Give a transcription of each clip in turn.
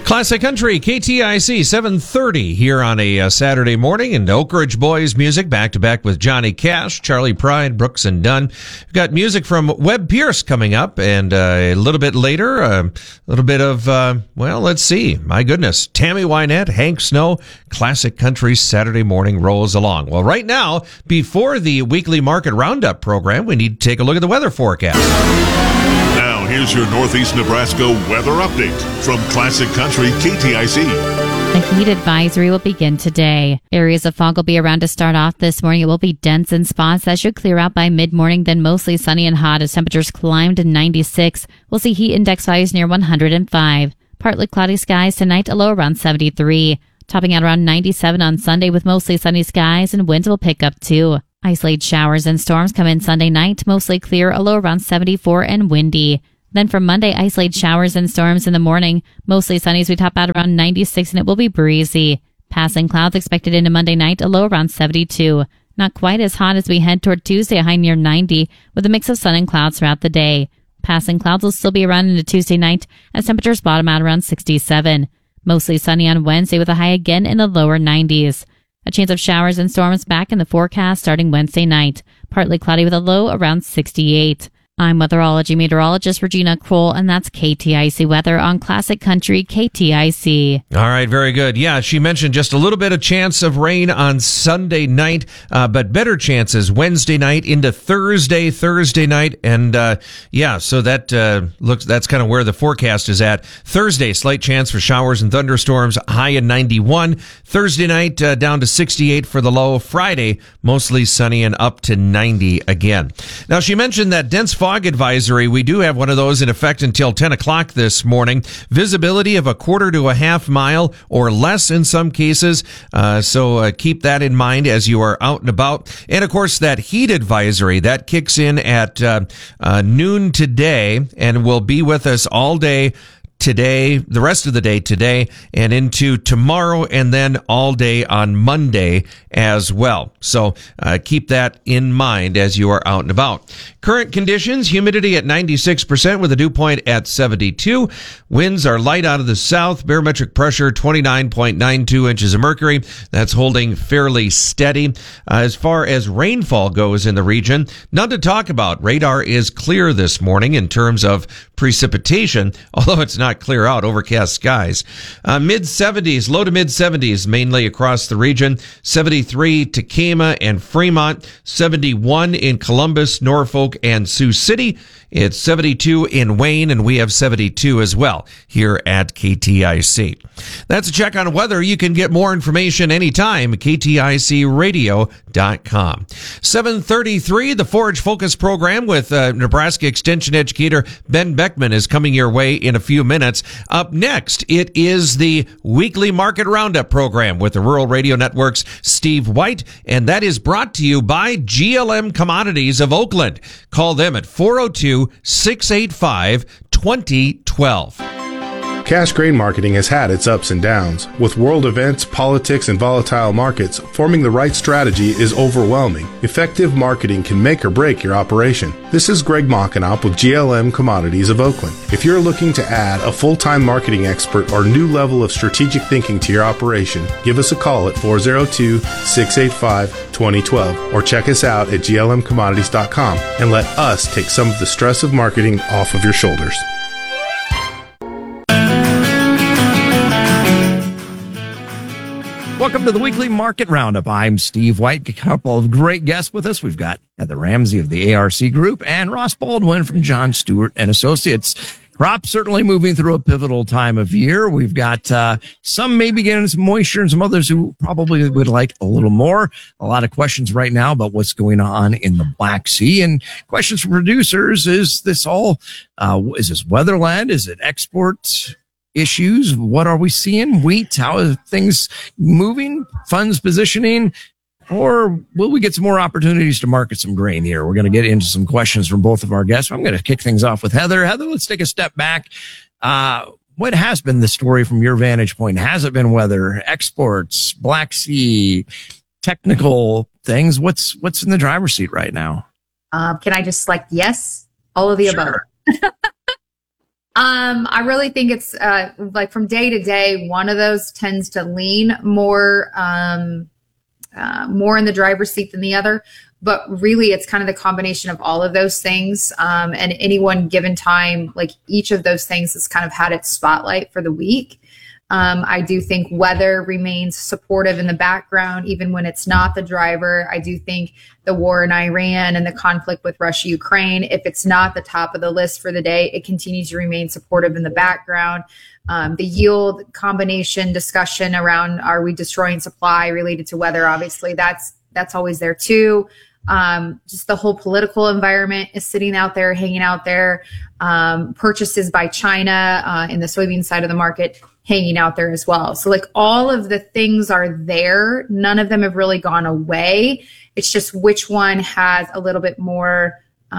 Classic Country, KTIC, 7:30 here on a Saturday morning, and Oak Ridge Boys music back-to-back with Johnny Cash, Charlie Pride, Brooks and Dunn. We've got music from Webb Pierce coming up, and a little bit later, a little bit of, let's see, my goodness, Tammy Wynette, Hank Snow, Classic Country Saturday morning rolls along. Well, right now, before the weekly market roundup program, we need to take a look at the weather forecast. Now, here's your Northeast Nebraska weather update from Classic Country KTIC. The heat advisory will begin today. Areas of fog will be around to start off this morning. It will be dense in spots. That should clear out by mid-morning, then mostly sunny and hot as temperatures climb to 96. We'll see heat index values near 105. Partly cloudy skies tonight, a low around 73. Topping out around 97 on Sunday with mostly sunny skies, and winds will pick up too. Isolated showers and storms come in Sunday night, mostly clear, a low around 74 and windy. Then for Monday, isolated showers and storms in the morning, mostly sunny as we top out around 96, and it will be breezy. Passing clouds expected into Monday night, a low around 72. Not quite as hot as we head toward Tuesday, a high near 90, with a mix of sun and clouds throughout the day. Passing clouds will still be around into Tuesday night as temperatures bottom out around 67. Mostly sunny on Wednesday with a high again in the lower 90s. A chance of showers and storms back in the forecast starting Wednesday night. Partly cloudy with a low around 68. I'm weatherology meteorologist Regina Kroll, and that's KTIC weather on Classic Country KTIC. All right, very good. Yeah, she mentioned just a little bit of chance of rain on Sunday night, but better chances Wednesday night into Thursday night, and so that that's kind of where the forecast is at. Thursday, slight chance for showers and thunderstorms, high in 91. Thursday night down to 68 for the low. Friday, mostly sunny and up to 90 again. Now, she mentioned that dense fog advisory. We do have one of those in effect until 10 o'clock this morning. Visibility of a quarter to a half mile or less in some cases. So keep that in mind as you are out and about. And of course, that heat advisory that kicks in at noon today and will be with us all day today, the rest of the day today, and into tomorrow, and then all day on Monday as well. So keep that in mind as you are out and about. Current conditions, humidity at 96% with a dew point at 72. Winds are light out of the south. Barometric pressure 29.92 inches of mercury. That's holding fairly steady. As far as rainfall goes in the region, none to talk about. Radar is clear this morning in terms of precipitation, although it's not clear out, overcast skies. Mid-70s, low to mid-70s, mainly across the region. 73 Tekamah and Fremont, 71 in Columbus, Norfolk, and Sioux City. It's 72 in Wayne, and we have 72 as well here at KTIC. That's a check on weather. You can get more information anytime at KTICradio.com. 7:33, the Forage Focus program with Nebraska Extension educator Ben Beckman is coming your way in a few minutes. Up next, it is the weekly market roundup program with the Rural Radio Network's Steve White, and that is brought to you by GLM Commodities of Oakland. Call them at 402-685-2012. Cash grain marketing has had its ups and downs. With world events, politics, and volatile markets, forming the right strategy is overwhelming. Effective marketing can make or break your operation. This is Greg Mockenop with GLM Commodities of Oakland. If you're looking to add a full-time marketing expert or new level of strategic thinking to your operation, give us a call at 402-685-2012 or check us out at glmcommodities.com and let us take some of the stress of marketing off of your shoulders. Welcome to the weekly market roundup. I'm Steve White. A couple of great guests with us. We've got Heather Ramsey of the ARC Group and Ross Baldwin from John Stewart and Associates. Crops certainly moving through a pivotal time of year. We've got some maybe getting some moisture and some others who probably would like a little more. A lot of questions right now about what's going on in the Black Sea, and questions from producers. Is this all, is this weather-led? Is it export issues? What are we seeing? Wheat, how are things moving? Funds positioning? Or will we get some more opportunities to market some grain here? We're going to get into some questions from both of our guests. I'm going to kick things off with Heather. Heather, let's take a step back. What has been the story from your vantage point? Has it been weather, exports, Black Sea, technical things? What's in the driver's seat right now? Can I just select yes? All of the above. I really think it's like from day to day, one of those tends to lean more in the driver's seat than the other. But really, it's kind of the combination of all of those things. And any one given time, like each of those things has kind of had its spotlight for the week. I do think weather remains supportive in the background, even when it's not the driver. I do think the war in Iran and the conflict with Russia, Ukraine, if it's not the top of the list for the day, it continues to remain supportive in the background. The yield combination discussion around, are we destroying supply related to weather? Obviously, that's always there too. Just the whole political environment is sitting out there, hanging out there. Purchases by China in the soybean side of the market hanging out there as well. So like all of the things are there. None of them have really gone away. It's just which one has a little bit more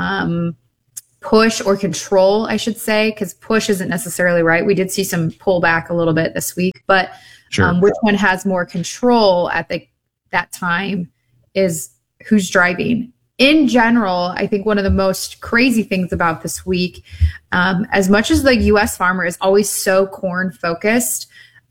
push or control, I should say, because push isn't necessarily right. We did see some pullback a little bit this week, but which one has more control at that time is who's driving. In general, I think one of the most crazy things about this week, as much as the U.S. farmer is always so corn focused,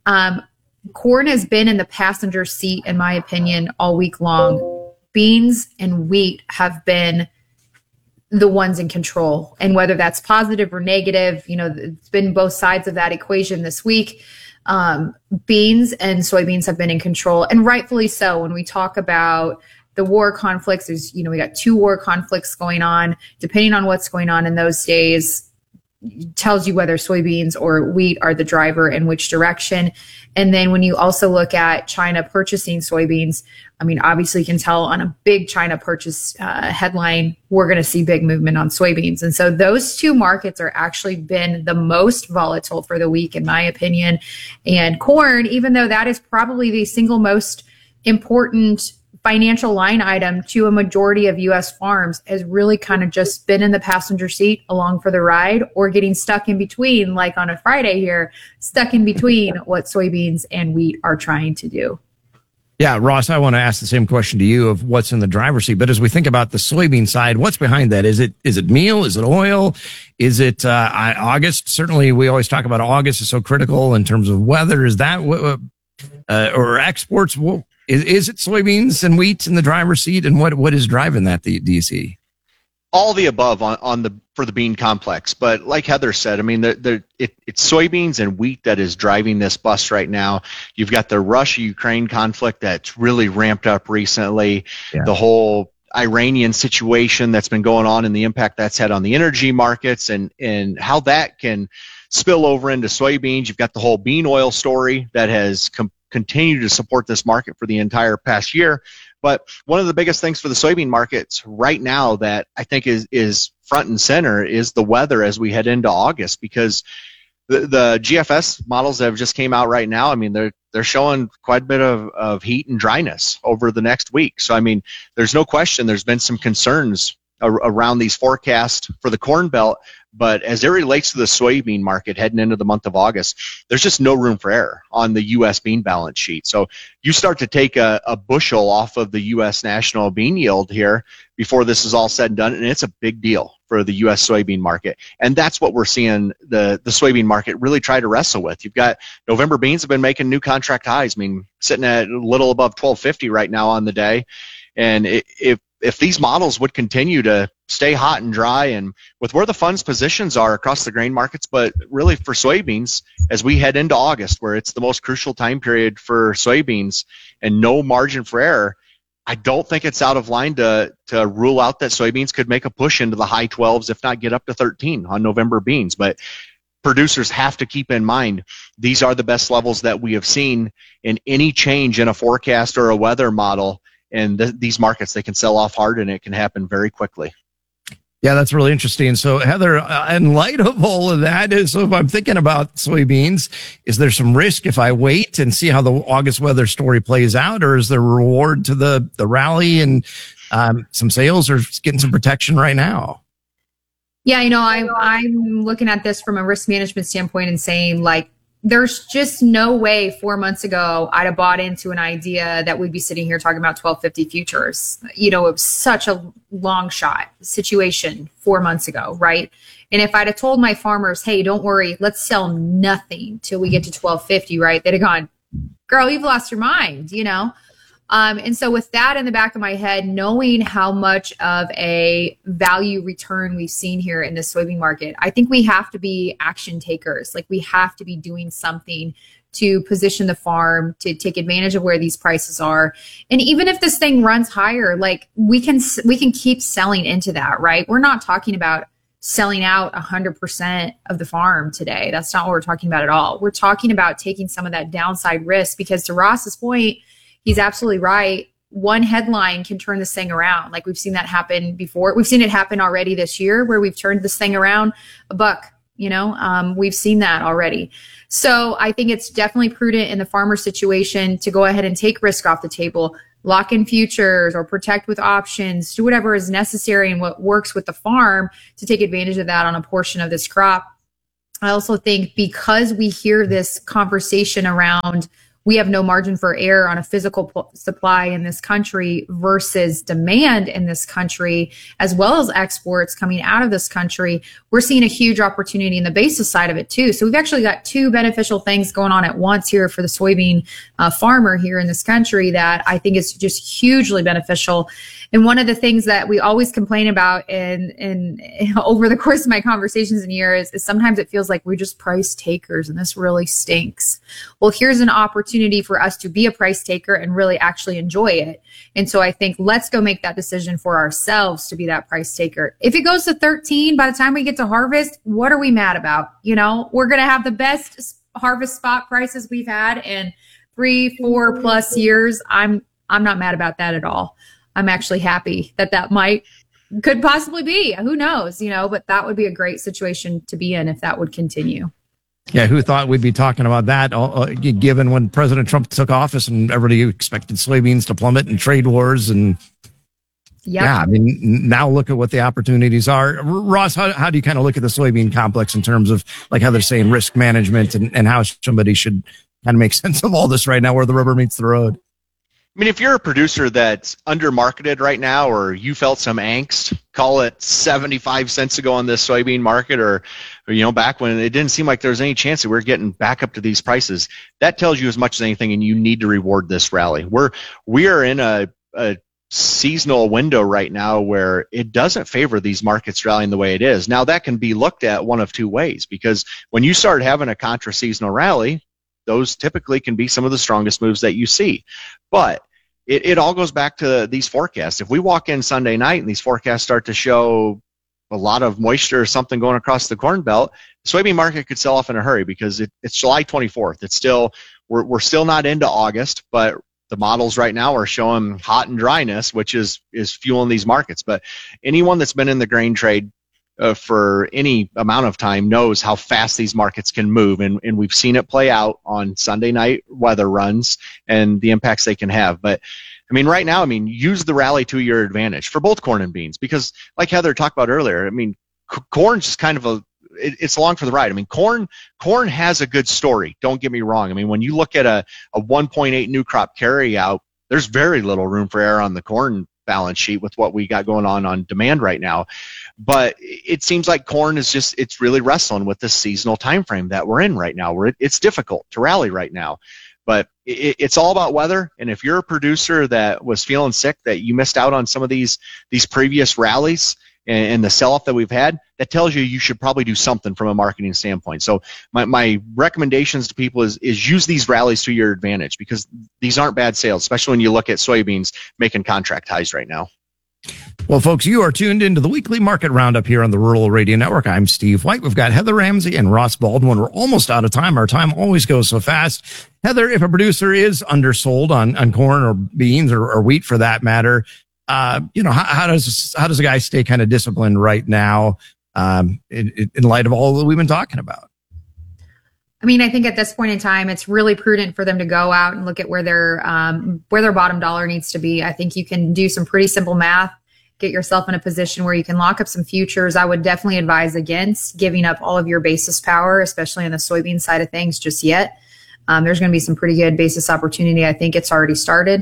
corn has been in the passenger seat, in my opinion, all week long. Beans and wheat have been the ones in control. And whether that's positive or negative, it's been both sides of that equation this week. Beans and soybeans have been in control, and rightfully so. When we talk about the war conflicts, we got 2 war conflicts going on. Depending on what's going on in those days, tells you whether soybeans or wheat are the driver in which direction. And then when you also look at China purchasing soybeans, obviously you can tell on a big China purchase headline, we're going to see big movement on soybeans. And so those 2 markets are actually been the most volatile for the week, in my opinion. And corn, even though that is probably the single most important financial line item to a majority of U.S. farms, has really kind of just been in the passenger seat along for the ride, or getting stuck in between, like on a Friday here, stuck in between what soybeans and wheat are trying to do. Yeah, Ross, I want to ask the same question to you of what's in the driver's seat. But as we think about the soybean side, what's behind that? Is it meal? Is it oil? Is it August? Certainly, we always talk about August is so critical in terms of weather. Is that or exports? Is it soybeans and wheat in the driver's seat, and what is driving that? Do you see? All the above for the bean complex, but like Heather said, it's soybeans and wheat that is driving this bus right now. You've got the Russia-Ukraine conflict that's really ramped up recently. Yeah. The whole Iranian situation that's been going on and the impact that's had on the energy markets, and how that can spill over into soybeans. You've got the whole bean oil story that has continue to support this market for the entire past year. But one of the biggest things for the soybean markets right now that I think is front and center is the weather as we head into August, because the GFS models that have just came out right now, they're showing quite a bit of heat and dryness over the next week. So, there's no question there's been some concerns around these forecasts for the Corn Belt. But as it relates to the soybean market heading into the month of August, there's just no room for error on the U.S. bean balance sheet. So you start to take a bushel off of the U.S. national bean yield here before this is all said and done, and it's a big deal for the U.S. soybean market. And that's what we're seeing the soybean market really try to wrestle with. You've got November beans have been making new contract highs, sitting at a little above $12.50 right now on the day. And if these models would continue to stay hot and dry, and with where the funds positions are across the grain markets, but really for soybeans as we head into August, where it's the most crucial time period for soybeans and no margin for error, I don't think it's out of line to rule out that soybeans could make a push into the high 12s, if not get up to 13 on November beans. But producers have to keep in mind these are the best levels that we have seen, in any change in a forecast or a weather model. And these markets, they can sell off hard, and it can happen very quickly. Yeah, that's really interesting. So, Heather, in light of all of that, so if I'm thinking about soybeans, is there some risk if I wait and see how the August weather story plays out, or is there a reward to the rally and some sales, or getting some protection right now? Yeah, I'm looking at this from a risk management standpoint and saying, there's just no way 4 months ago I'd have bought into an idea that we'd be sitting here talking about 1250 futures. It was such a long shot situation 4 months ago, right? And if I'd have told my farmers, hey, don't worry, let's sell nothing till we get to $12.50, right? They'd have gone, girl, you've lost your mind, And so with that in the back of my head, knowing how much of a value return we've seen here in the soybean market, I think we have to be action takers. Like, we have to be doing something to position the farm to take advantage of where these prices are. And even if this thing runs higher, like, we can keep selling into that, right? We're not talking about selling out 100% of the farm today. That's not what we're talking about at all. We're talking about taking some of that downside risk, because to Ross's point, he's absolutely right. One headline can turn this thing around. Like, we've seen that happen before. We've seen it happen already this year, where we've turned this thing around $1. We've seen that already. So I think it's definitely prudent in the farmer situation to go ahead and take risk off the table, lock in futures or protect with options, do whatever is necessary and what works with the farm to take advantage of that on a portion of this crop. I also think because we hear this conversation around we have no margin for error on a physical supply in this country versus demand in this country, as well as exports coming out of this country, we're seeing a huge opportunity in the basis side of it too. So we've actually got two beneficial things going on at once here for the soybean farmer here in this country that I think is just hugely beneficial. And one of the things that we always complain about in over the course of my conversations in years is sometimes it feels like we're just price takers and this really stinks. Well, here's an opportunity for us to be a price taker and really actually enjoy it. And so I think let's go make that decision for ourselves to be that price taker. If it goes to 13 by the time we get to harvest, what are we mad about? We're going to have the best harvest spot prices we've had in 3-4 plus years. I'm not mad about that at all. I'm actually happy that could possibly be. Who knows, but that would be a great situation to be in if that would continue. Yeah, who thought we'd be talking about that, given when President Trump took office and everybody expected soybeans to plummet and trade wars. And yep. Yeah, I mean, now look at what the opportunities are. Ross, how do you kind of look at the soybean complex in terms of like how they're saying risk management and how somebody should kind of make sense of all this right now where the rubber meets the road? I mean, if you're a producer that's undermarketed right now, or you felt some angst, call it 75 cents ago on this soybean market, or back when it didn't seem like there was any chance that we're getting back up to these prices, that tells you as much as anything, and you need to reward this rally. We are in a seasonal window right now where it doesn't favor these markets rallying the way it is. Now, that can be looked at one of two ways, because when you start having a contra-seasonal rally, those typically can be some of the strongest moves that you see. But it all goes back to these forecasts. If we walk in Sunday night and these forecasts start to show a lot of moisture or something going across the Corn Belt, the soybean market could sell off in a hurry, because it's July 24th. It's still we're still not into August, but the models right now are showing hot and dryness, which is fueling these markets. But anyone that's been in the grain trade for any amount of time knows how fast these markets can move, and we've seen it play out on Sunday night weather runs and the impacts they can have. But I mean, right now, use the rally to your advantage for both corn and beans, because like Heather talked about earlier, corn's just kind of it's along for the ride. Corn has a good story. Don't get me wrong. When you look at a 1.8 new crop carry out, there's very little room for error on the corn balance sheet with what we got going on demand right now. But it seems like corn is it's really wrestling with this seasonal time frame that we're in right now, where it's difficult to rally right now. But it's all about weather. And if you're a producer that was feeling sick, that you missed out on some of these previous rallies and the sell-off that we've had, that tells you should probably do something from a marketing standpoint. So my recommendations to people is use these rallies to your advantage, because these aren't bad sales, especially when you look at soybeans making contract highs right now. Well, folks, you are tuned into the weekly market roundup here on the Rural Radio Network. I'm Steve White. We've got Heather Ramsey and Ross Baldwin. We're almost out of time. Our time always goes so fast. Heather, if a producer is undersold on corn or beans or wheat for that matter, how does a guy stay kind of disciplined right now in light of all that we've been talking about? I think at this point in time, it's really prudent for them to go out and look at where their bottom dollar needs to be. I think you can do some pretty simple math, get yourself in a position where you can lock up some futures. I would definitely advise against giving up all of your basis power, especially on the soybean side of things just yet. There's going to be some pretty good basis opportunity. I think it's already started.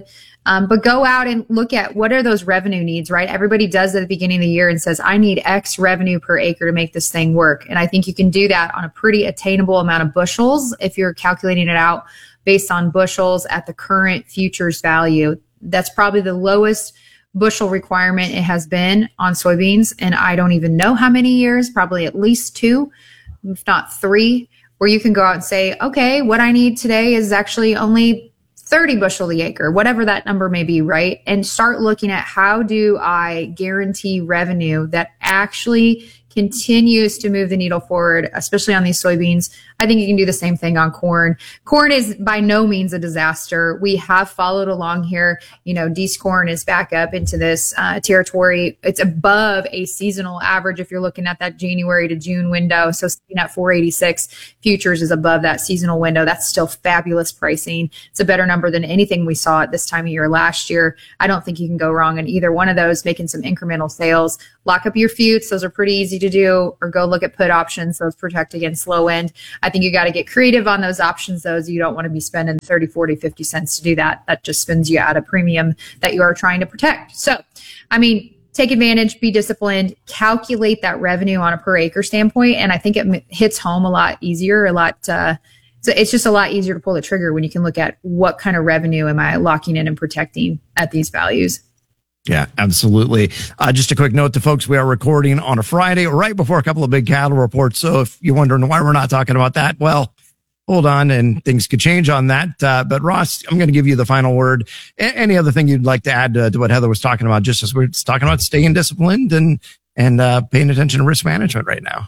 But go out and look at what are those revenue needs, right? Everybody does at the beginning of the year and says, I need X revenue per acre to make this thing work. And I think you can do that on a pretty attainable amount of bushels if you're calculating it out based on bushels at the current futures value. That's probably the lowest bushel requirement it has been on soybeans. And I don't even know how many years, probably at least 2, if not 3, where you can go out and say, okay, what I need today is actually only 30 bushel the acre, whatever that number may be, right? And start looking at how do I guarantee revenue that actually continues to move the needle forward, especially on these soybeans. I think you can do the same thing on corn. Corn is by no means a disaster. We have followed along here. Dees corn is back up into this territory. It's above a seasonal average if you're looking at that January to June window. So sitting at 486 futures is above that seasonal window. That's still fabulous pricing. It's a better number than anything we saw at this time of year last year. I don't think you can go wrong in either one of those, making some incremental sales. Lock up your futes. Those are pretty easy to do, or go look at put options. Those protect against low end. I think you got to get creative on those options, though. You don't want to be spending 30, 40, 50 cents to do that. That just spins you out a premium that you are trying to protect. So, take advantage, be disciplined, calculate that revenue on a per acre standpoint. And I think it hits home a lot easier, so it's just a lot easier to pull the trigger when you can look at what kind of revenue am I locking in and protecting at these values. Yeah, absolutely. Just a quick note to folks, we are recording on a Friday right before a couple of big cattle reports. So if you're wondering why we're not talking about that, well, hold on, and things could change on that. But Ross, I'm going to give you the final word. Any other thing you'd like to add to what Heather was talking about, just as we're talking about staying disciplined and paying attention to risk management right now?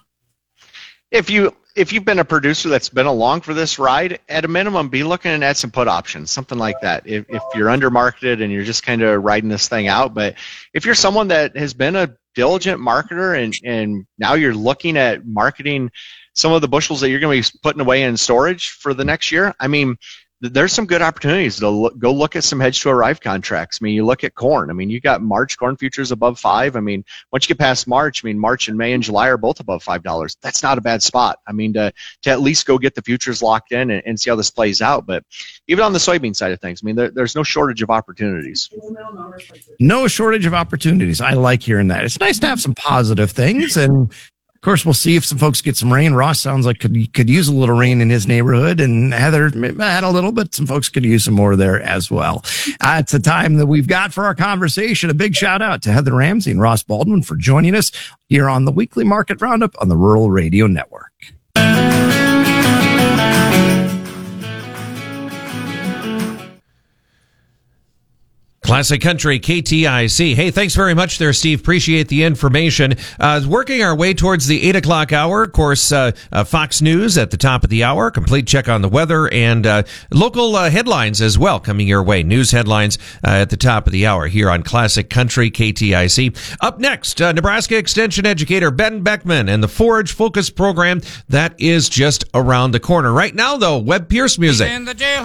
If you've been a producer that's been along for this ride, at a minimum, be looking at some put options, something like that. If you're under marketed and you're just kind of riding this thing out, but if you're someone that has been a diligent marketer and now you're looking at marketing some of the bushels that you're going to be putting away in storage for the next year, there's some good opportunities to go look at some hedge to arrive contracts. You look at corn. You got March corn futures above 5. Once you get past March, March and May and July are both above $5. That's not a bad spot. To at least go get the futures locked in and see how this plays out. But even on the soybean side of things, there's no shortage of opportunities. No shortage of opportunities. I like hearing that. It's nice to have some positive things, and of course, we'll see if some folks get some rain. Ross sounds like could use a little rain in his neighborhood, and Heather had a little, but some folks could use some more there as well. It's the time that we've got for our conversation. A big shout out to Heather Ramsey and Ross Baldwin for joining us here on the weekly Market Roundup on the Rural Radio Network. Classic Country, KTIC. Hey, thanks very much there, Steve. Appreciate the information. Working our way towards the 8 o'clock hour. Of course, Fox News at the top of the hour. Complete check on the weather and local headlines as well coming your way. News headlines at the top of the hour here on Classic Country, KTIC. Up next, Nebraska Extension educator Ben Beckman and the Forage Focus program that is just around the corner. Right now, though, Webb Pierce music. In the jailhouse.